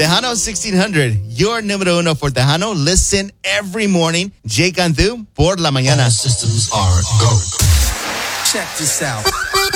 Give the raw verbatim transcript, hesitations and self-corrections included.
Tejano sixteen hundred, your número uno for Tejano. Listen every morning. Jay Cantu por la mañana. All systems are go. Check this out.